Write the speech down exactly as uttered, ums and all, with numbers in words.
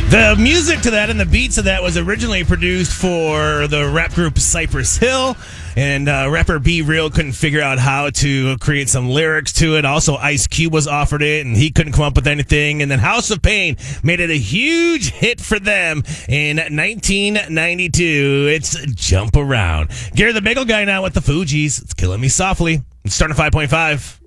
The music to that and the beats of that was originally produced for the rap group Cypress Hill, and uh, rapper B Real couldn't figure out how to create some lyrics to it. Also, Ice Cube was offered it, and he couldn't come up with anything. And then House of Pain made it a huge hit for them in nineteen ninety-two. It's Jump Around. Gary the Bagel Guy now with the Fugees. It's Killing Me Softly. It's starting at five point five.